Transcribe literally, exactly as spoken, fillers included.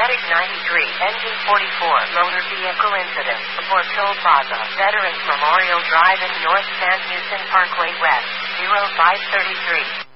Medic ninety-three, Engine forty-four, motor vehicle incident. For Toll Plaza, Veterans Memorial Drive in North San Houston Parkway West, zero five three three.